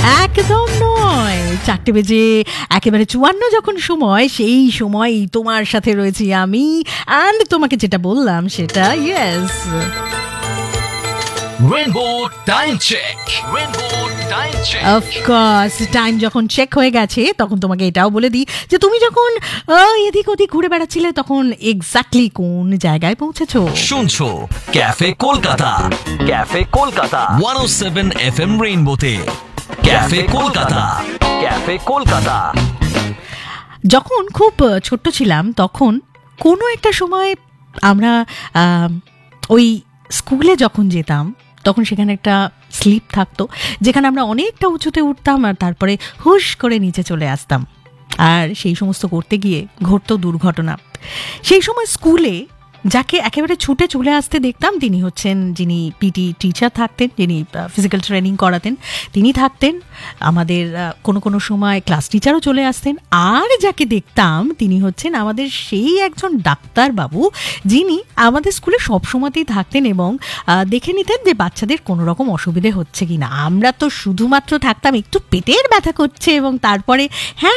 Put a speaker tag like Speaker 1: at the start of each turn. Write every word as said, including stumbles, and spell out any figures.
Speaker 1: একদম নয়। চারটে বেজে একেবারে চুয়ান্ন যখন সময়, সেই সময় তোমার সাথে রয়েছি আমি, অ্যান্ড তোমাকে যেটা বললাম সেটা yes
Speaker 2: Rainbow Time Check. Rainbow Time Check.
Speaker 1: Of course, time যখন চেক হয়ে গেছে তখন তোমাকে এটাও বলে দিই যে তুমি যখন আহ, এদিক ওদিক ঘুরে বেড়াচ্ছিলে তখন এক্স্যাক্টলি কোন জায়গায় পৌঁছেছো।
Speaker 2: শুনছো ক্যাফে কলকাতা, ক্যাফে কলকাতা একশো সাত FM রেইনবোতে। Cafe Kolkata, cafe Kolkata.
Speaker 1: যখন খুব ছোট্ট ছিলাম তখন কোনো একটা সময় আমরা আহ, ওই স্কুলে যখন যেতাম তখন সেখানে একটা স্লিপ থাকতো যেখানে আমরা অনেকটা উঁচুতে উঠতাম আর তারপরে হুশ করে নিচে চলে আসতাম। আর সেই সমস্ত করতে গিয়ে ঘটতো দুর্ঘটনা। সেই সময় স্কুলে যাকে একেবারে ছুটে চলে আসতে দেখতাম তিনি হচ্ছেন যিনি পিটি টিচার থাকতেন, যিনি ফিজিক্যাল ট্রেনিং করাতেন, তিনি থাকতেন। আমাদের কোনো কোনো সময় ক্লাস টিচারও চলে আসতেন। আর যাকে দেখতাম তিনি হচ্ছেন আমাদের সেই একজন ডাক্তারবাবু যিনি আমাদের স্কুলে সবসময়তেই থাকতেন এবং দেখে নিতেন যে বাচ্চাদের কোনো রকম অসুবিধে হচ্ছে কি না। আমরা তো শুধুমাত্র থাকতাম একটু পেটের ব্যথা করছে এবং তারপরে হ্যাঁ